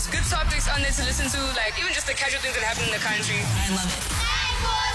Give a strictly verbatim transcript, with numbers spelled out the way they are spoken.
There's good topics on there to listen to, like even just the casual things that happen in the country. I love it.